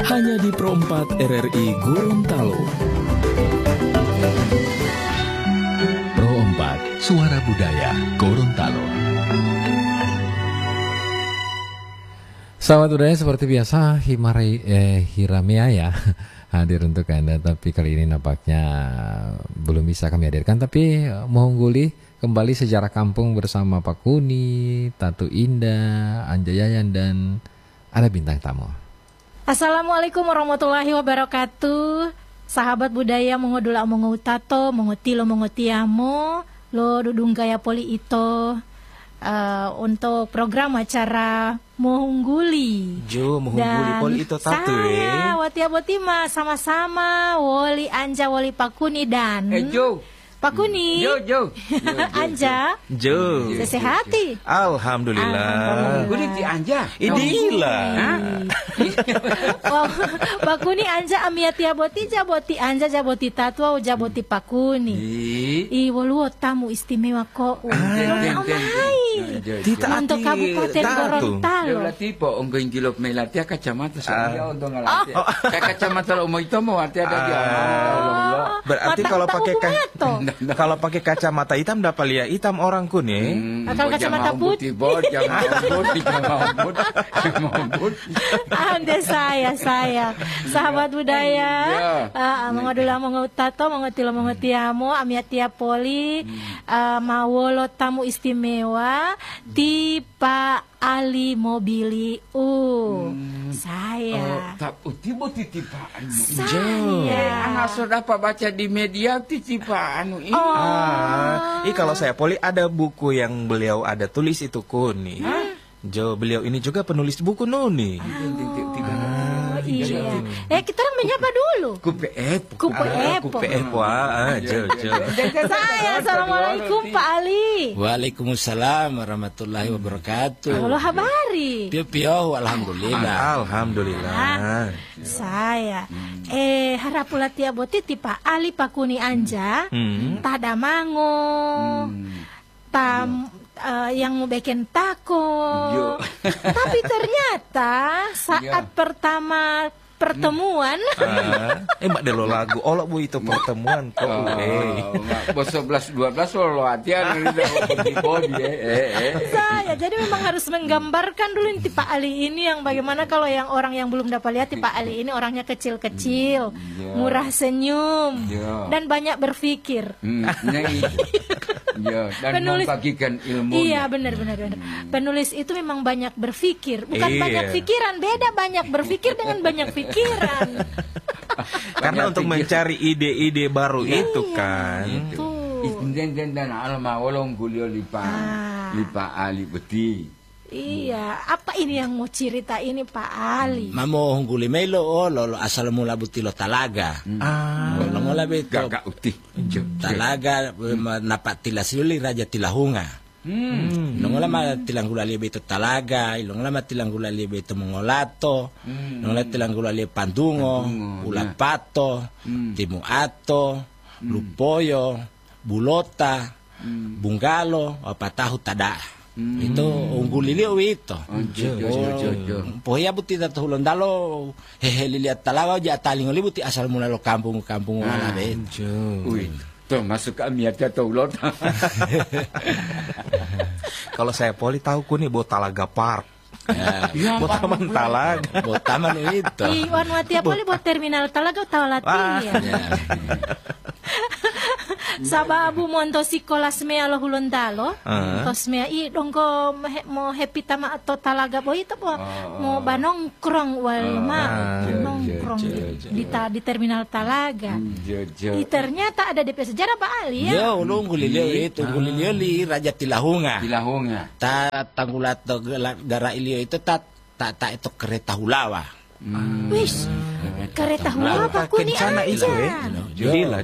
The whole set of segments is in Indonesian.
hanya di Pro 4 RRI Gorontalo. Pro 4, Suara Budaya Gorontalo. Sahabat budaya, seperti biasa Hiramea ya hadir untuk Anda, tapi kali ini nampaknya belum bisa kami hadirkan, tapi mengungguli kembali sejarah kampung bersama Pak Kuni, Tatu Indah, Anja Yayan, dan ada bintang tamu. Assalamualaikum warahmatullahi wabarakatuh. Sahabat budaya mongodula mongotatato, mongotilo mongotiamo, lo dudung gaya poli ito. Untuk program acara mengungguli poli itu tatu saya Watia Botima sama-sama Woli Anja Woli Pakuni dan Pakuni Anja sesehati alhamdulillah. Guni ti Anja Idila Pakuni Anja amiatia boti jaboti Anja jaboti tatwa jaboti Pakuni I woluo tamu istimewa ko untuk Kabupaten Gorontalo. Berarti po onggoing kilop melatia kacamata saya untuk ngelatih. Kacamata lo mau itu mau arti ada dia. Berarti kalau pakai kacamata hitam dapat lihat hitam orang kuning. Akan kacamata putih. Anda saya sahabat budaya. Mengodula mengutato mengotilo mengotiamo amiatia poli mawolo tamu istimewa di Pak Ali Mobiliu. Saya. Tak tiba titipaan. Saya. Anak sudah baca di media titipaan. Kalau saya poli ada buku yang beliau ada tulis itu Kuni. Beliau ini juga penulis buku Nuni. Iya. Kita orang menyapa dulu. Kupe Epo. Saya, assalamualaikum Pak Ali. Waalaikumsalam warahmatullahi wabarakatuh. Halo habari. Pio, alhamdulillah. Alhamdulillah. Saya harapula tia boti ti Pak Ali Pakuni Anja. Tadamango. Yang mau bikin tako. Tapi ternyata saat pertama pertemuan mak delo lagu olok bu itu pertemuan kok bos 11-12 lo hatian saya jadi memang harus menggambarkan dulu nih Pak Ali ini yang bagaimana kalau yang orang yang belum dapat lihat Pak Ali ini orangnya kecil-kecil, murah senyum dan banyak berpikir. Dan membagikan ilmu. Iya benar. Penulis itu memang banyak berpikir, bukan banyak pikiran, beda banyak berpikir dengan banyak pikiran. Karena untuk mencari ide-ide baru itu kan. Dan alma wolong gulio lipa Ali beti. Iya, apa ini yang mau cerita ini Pak Ali? Mamo hungguli melo lo asal mula butilo talaga. Lo mula beto. Gagak uti. Talaga napat tilasuli raja tilahunga. Ilong lama tilanggulali beto talaga, ilong lama tilanggulali beto mongolato, ilong lama tilanggulali pandungo, ulapato, timuato, lupoyo, bulota, bunggalo, patahu tada. Itu unggulilio itu. Poya buti tatulon dalo liliat talaga ja talingoli buti asal mula lo kampung wala beto. Tuh masuk ke amiatnya tulot. Kalau saya poli tahu Kuni buat Talaga Park. Buat taman Talaga. Buat taman itu. Iwan Watia poli buat terminal Talaga Tawalati ya. Sababu monto sikolas mea lo Gorontalo. Tos mea I dongko mo happy tama atau Talaga boy itu mo banongkrong wal nongkrong di terminal Talaga. Ternyata ada DP sejarah Pak Ali ya. Ya, ulung gulilio itu gulilio Raja Tilahunga. Tanggulat gara ilio itu tak itu kereta hulawa. Wis kereta hulawa Pak Kuni aja. Dila.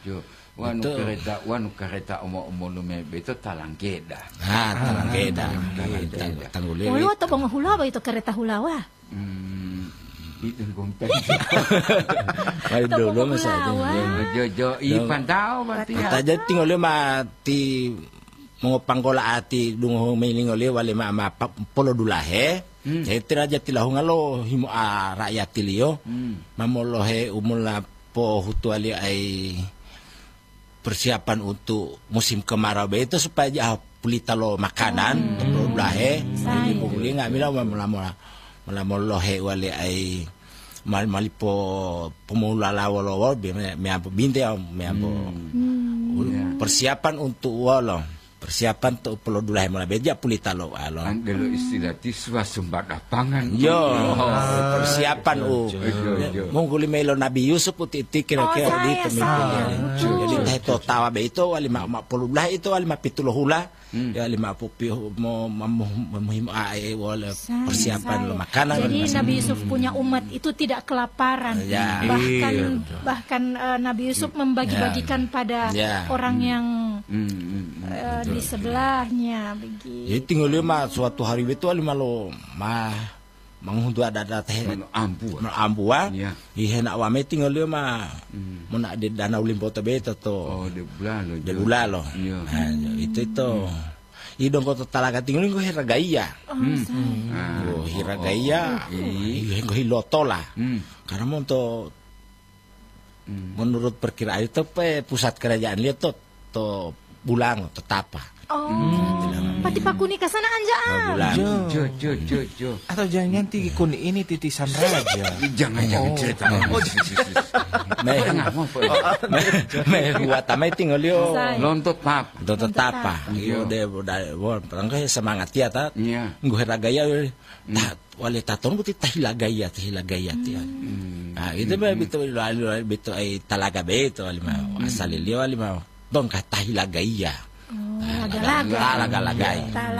Wanu kereta omo lume beto talangkeda. Talangkeda. Tanggulili. Ulu atau bang hulawa itu kereta hulawa. Itu gompeng. Ay dulu mas. Jojo ipantao berarti. Taja tinggal mati Mga panggola ati dungo melingoli wali ma polo dulahe. Iti raja tilahunga lo himo rakyat tilio. Mamolohe umula po hutuali ay persiapan untuk musim kemarau itu supaya pulita lo makanan polo dulahe. Jadi buli nga mila malamolohe wali ay malipo pemula lawolo meampo binte meampo persiapan untuk walo. Persiapan tu pulau dulahe mula beja pulita lo alo. Andelo istilah tiswa sumbat lapangan. Persiapan Mungguli melo Nabi Yusuf putih kira-kira di pemimpinnya. Jadi teh tawa be itu wali mak pulau dulahe itu wali pituloh hula. Ya 50 mau persiapan lo makanan. Jadi Nabi Yusuf punya umat itu tidak kelaparan. Bahkan Nabi Yusuf membagi-bagikan pada orang yang di sebelahnya begitu. Jadi tinggal lima suatu hari itu lima lo menghuntu ada teh ambua. Ihe nak wame tinggal lima mau di danau Limpopo beto to. De bulalo. Itu. Idong kota talaga tinggal ko hiragaya. Hiragaya. Ko hilotola. Karena mau to menurut perkiraan itu pusat kerajaan dia to Bulang to Tapa. Pati pakuni kasana anja. Jo. Atau jangan tinggi kuni ini titisan raja. Jangan cerita. Buat tamai tinggal yo lontot Tapa. Yo de perangkai semangat ya ta. Nggo ragaya wali taton buti tahilagaya ya. Nah, itu betul ay talaga beto alima asal liyo alima dong ka tahilagaya. Talaga-lagay.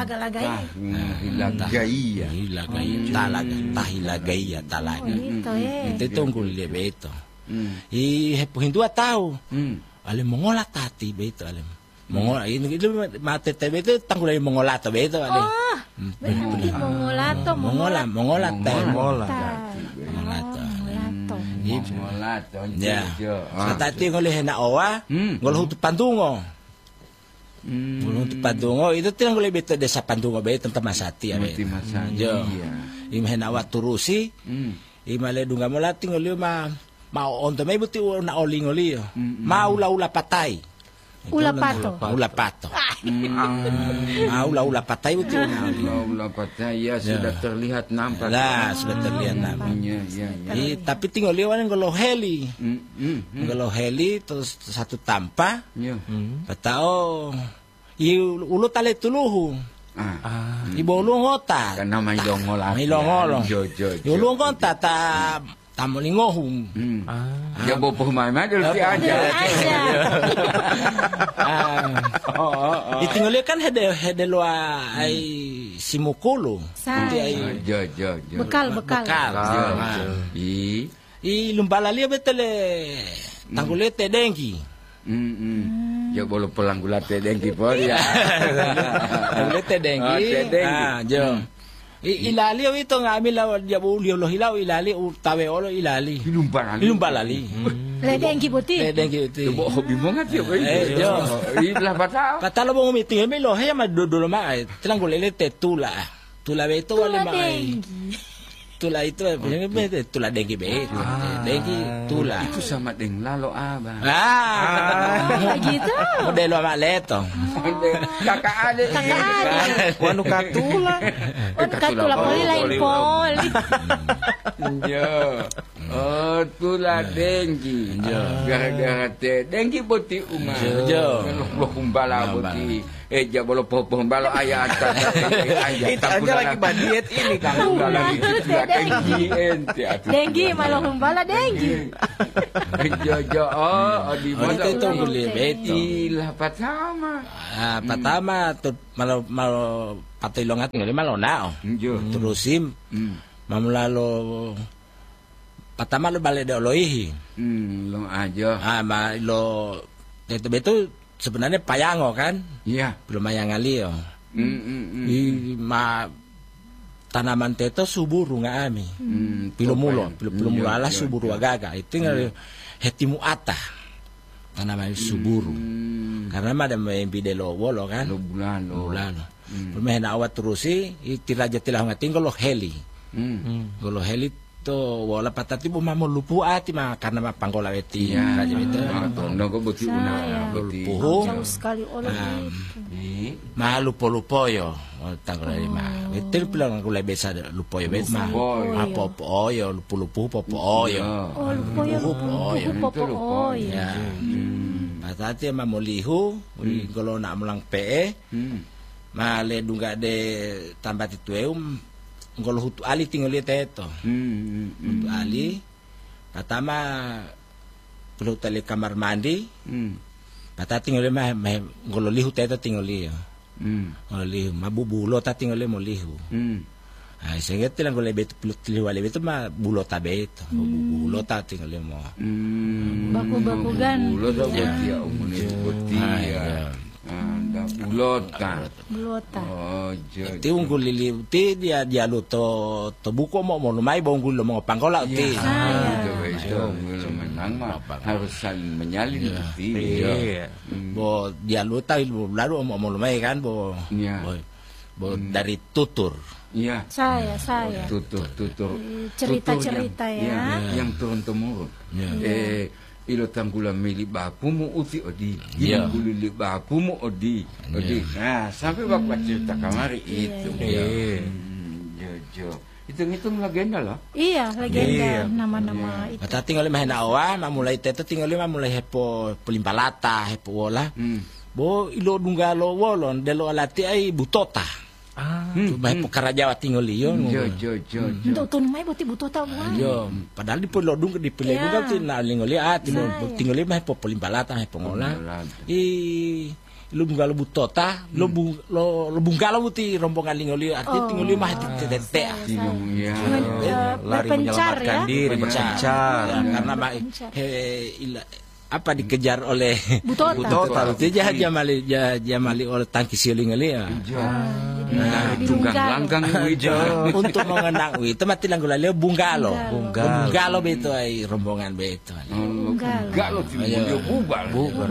Itu tunggul dia beto. Hepuhin 2 tahun. Alim mengolah tati beto alim. Mengolah ini itu mate tebe itu tanggul lagi mengolah to beto alim. Mengolah ya. Tati ngoleh na owa, ngoloh tu pandungo. Ngoloh tu pandungo itu tiang ngoleh beto desa pandungo beto tempat masati ya. Jo. Imhen awat turusi. Imale dunga molati ngoleh mau onto mai buti na oli. Mau ula patai. Ula pato. Ula patai betul. Ula patai ya sudah terlihat nampak. Sudah terlihat nampak. Tapi tinggal liwan ngolo heli. Ngolo heli terus satu tanpa. Patao. Ulu tale tuluhu. Ibu ulu ngota. Karena may longol. Ulu ngota tamolingohum. Ya bopo mama dulu aja. Itinggali kan hede loa ay simukulu. Bekal. Lumbala liya betele tanggulete dengki. Ya bolo pelanggulat dengki po ya. Tanggulete dengki. Jo. Ilali itu ngambil lawan dia boleh lo hilau ilali utawe olo ilali. Ilumbalali. Ledengki putih. Bo hobi banget ya. Ilah patalo mo meeting me lo haya madodolo ma telang golele tetula. Tula beto wala mai. Tula itu tula dengki be. Dengki tula. Itu sama deng lalo abang. Gitu. Modelo maleto. Kakak adik. Wanu katula. Katula poli lain poli. Tula dengki. Gara-gara dengki putih umah. Lo kumbala putih. Ja bolo popo balo ayat. Itu aja lagi badiet ini kan. Dengki malah humbala dengki. Di mana itu boleh beti lah patama. Patama tu malah patilongat ngali malah nao. Terusim mamulalo patama lo balik deoloihi. Lo aja. Lo itu betul sebenarnya payango kan? Iya. Belum mayangali yo. Tanaman teto suburu nga ami. Pilomulo alas suburu agaga. Itu nga hetimu ata. tanaman suburu. Karena ada membide lo wolo kan. Lo bulan lo. Pemehna awat terusi itiraja tilah ngating golo heli. Golo heli to wala patati bu mamul lupu ati ma karena ma panggola weti raja itu. Tondo go boti una lupu. Jauh sekali oleh Ma lupo yo. Tanggal lima. Betul bilang aku lebih besa lupo yo bet ma. Apa yo lupu popo yo. Lupo yo. Ya. Patati ma molihu, golo nak mulang pe. Ma le dunga de tambat itu ngolo hutu ali tinggal lihat itu. Hutu ali. Pertama perlu tali kamar mandi. Pata tinggal mah ngolo lihu itu tinggal lihat. Ngolo lihu mabu bulo ta tinggal lihat mau lihu. Ah sehingga tilang ngolo betu perlu lihu ali betu mah bulo ta betu. Bulo ta tinggal lihat mau. Baku gan. Bulo ta boti ya umune boti ya. Bulota. Oh, ti unggul lili ti dia lu to buko mau lumai ba unggul mau panggola ti. Itu menang mah harus saling menyalin ti. Bo dia lu ta lalu mau lumai kan bo. Bo dari tutur. Iya. Saya. Tutur. Cerita-cerita ya. Yang turun temurun. Ilo tanggula milik bapu mu uti odi, ilo milik bapu mu odi. Nah, sampai bapak cerita kamari itu. Jo. Hitung-hitung legenda lah. Iya, legenda nama-nama itu. Mata tinggal lima awa, mulai teto tinggal lima mulai hepo pelimpalata, hepo wola. Bo ilo dunggalo wolon delo alati ai butota. Cuma hepo karajawa tinggal liyo. Jo. Untuk tunai boti buto tahu bukan? Yo, padahal di pulau dung di pulau dung tu nak lingoli tinggal lima hepo pelimpalata hepo ngola. Lu bunggalo butota, lu bunggalo buti rombongan lingoli arti tinggal lima tete. Lari menyelamatkan diri, berpencar. Karena apa dikejar oleh Butota. Itu jamali oleh tangki siling ali ya. Tunggang langgang wijo. Untuk mengenang itu mati lang gula bunggalo beto ay rombongan beto. Bunggalo dia bubar.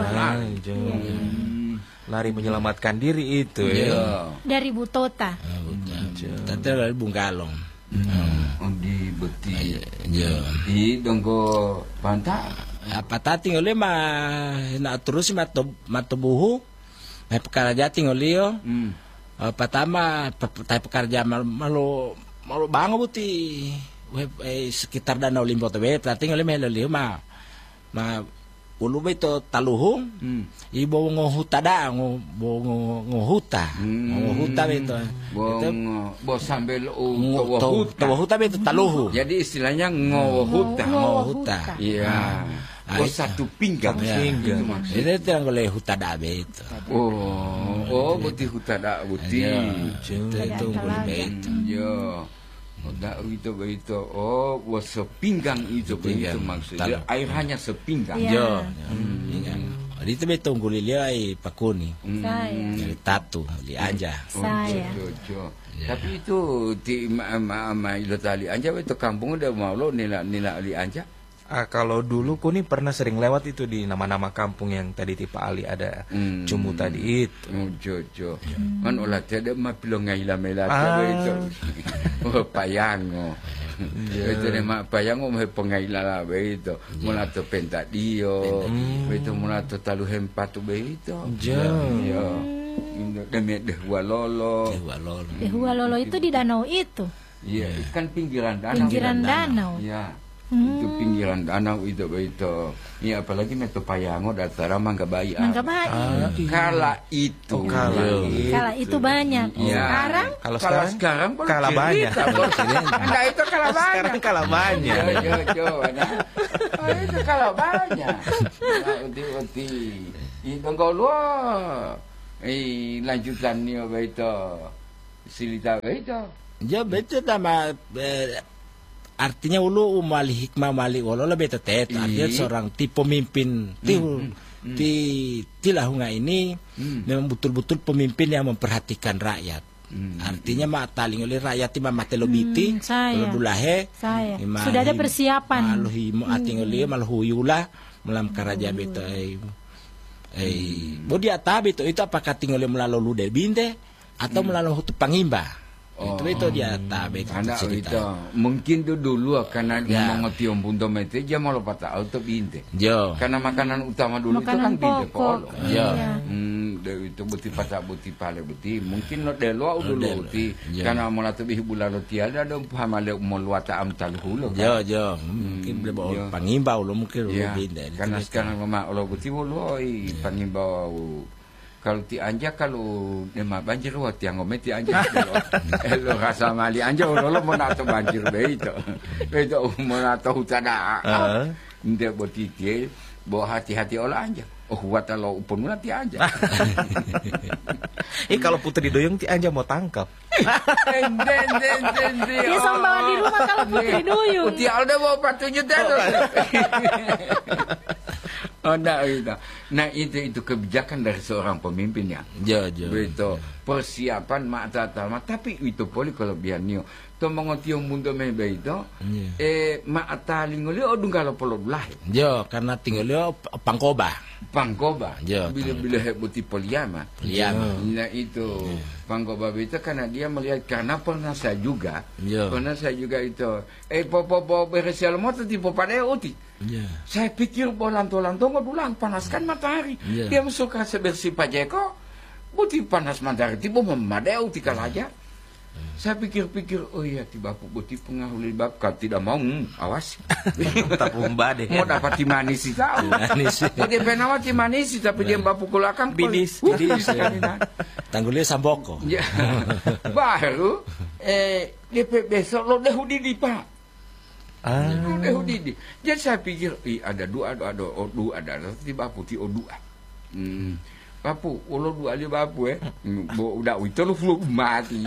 Lari menyelamatkan diri itu ya. Dari Butota. Tante dari bunggalo. Di beti. Di donggo pantai. Apa tati ngoli na terus matubuhu may pekerja tingoli yo. Pertama pekerja malu bango buti sekitar Danau Limbo tebe tati ngoli meloli ma ulu beto taluhung ibo ngohuta ngohuta beto bo sambil ngohuta beto taluhu. Jadi istilahnya ngohuta. Iya. Satu pinggang. Ini tidak boleh hutada beto. Oh, buti hutada buti. Itu boleh beto. Yo. Itu. Oh, sepinggang itu maksudnya. Air hanya sepinggang. Yo. Itu beto ngulilio ay pakuni. Tatu li anja. Saya. Tapi itu di ilo tali anja itu kampung udah mau lo nila li anja. Kalau dulu Kuni pernah sering lewat itu di nama-nama kampung yang tadi tipe Ali ada Cumu tadi itu. Jo. Man olah tiada mah pilong ngaila itu. Payango. Itu nama payango mah pengaila lah begitu. Mula tu pentak dio. Begitu mula tu talu hempatu begitu. Jo. Demi Dehwalolo itu di danau itu. Iya, kan pinggiran danau. Iya. Itu pinggiran danau itu. Iya, apalagi metu payango datara mangga bayi. Kala itu banyak. Ya. Sekarang kala banyak. Anda itu kala banyak. Sekarang kala banyak. Itu kala banyak. Uti. Itu kalau lanjutan ni begitu. Silita begitu. Ya betul nama artinya ulu mali hikmah mali wala betul artinya seorang pemimpin tilahunga ini memang betul-betul pemimpin yang memperhatikan rakyat. Artinya mataling oleh rakyat ti mamatelo biti, kalau dulahe, sudah ada persiapan. Malu himo ating oleh malu huyula malam karaja beto bodi atabi itu apakah tinggal melalui lude binte atau melalui hutu pangimba. Itu dia tabe karena itu mungkin dulu karena mengerti om punto mete dia malu patah auto binte. Karena makanan utama dulu makanan itu kan binte polo. Iya. Itu buti patah buti pale buti mungkin lo delo dulu ti karena mau latu bihi bulan lo tiada ada pamale mau luata am talhulo. Mungkin boleh pangimba lo mungkin lo binte. Karena sekarang mama lo buti lo pangimba. Kalau ti anja kalau nema banjir wat yang ngome ti anja lo rasa mali anja lo mau nato banjir beito mau nato hutada nde boti ti bo hati-hati olah anja wat lo upun ti anja kalau putri doyong ti anja mau tangkap dia sambawan di rumah kalau putri doyong ti alda bawa patunya tado. Nah itu kebijakan dari seorang pemimpin ya. Begitu persiapan mata talma tapi itu poli kalau biarnio to mengotio mundo mebe itu mata lingoli odung kalau polo lah. Karena tinggalnya pangkoba. Bila hebuti poliama. Nah itu pangkoba itu karena dia melihat karena pernah saya juga itu popo beresial motor di popade uti. Saya pikir bolanto-lanto ngodulang panaskan matahari. Dia suka sebersih pajeko, buti panas matahari tiba memadeu tikal aja. Saya pikir-pikir, oh iya tiba buti pengaruh bab kalau tidak mau awas. Mau dapat timanisi tahu. Dia penawa timanisi tapi dia mbak pukul akang bidis. Tanggulnya samboko. Baru dia besok lo dehudi di pak. Jadi saya pikir ada dua tiba putih dua. Bapu, ulo dua ali bapu udah itu lu flu mati.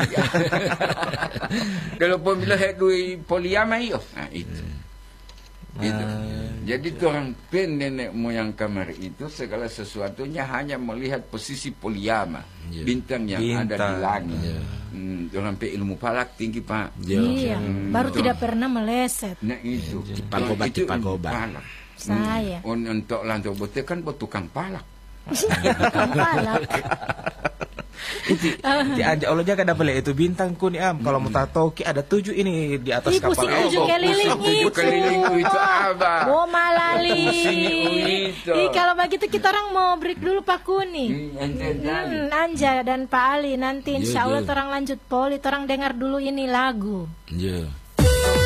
Kalau pemilah dua poliama iyo, nah itu. Gitu. Jadi orang nenek moyang kamar itu segala sesuatunya hanya melihat posisi poliama, bintang yang ada di langit. Orang ilmu falak tinggi pak. Baru tidak pernah meleset. Nah itu pagoba. Saya. Untuk lantai bote kan buat tukang palak. Di anja Allah jaga boleh itu bintang kuni kalau mau tato ki ada 7 ini di atas kapal. Tujuh keliling itu apa? Mau malali. Kalau begitu kita orang mau break dulu Pak Kuni. Anja dan Pak Ali nanti insya Allah orang lanjut poli, orang dengar dulu ini lagu.